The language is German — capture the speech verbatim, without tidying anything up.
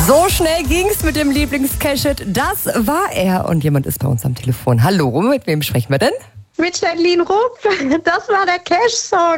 So schnell ging's mit dem Lieblingscashit. Das war er. Und jemand ist bei uns am Telefon. Hallo, mit wem sprechen wir denn? Mit Jacqueline Rupp. Das war der Cash-Song.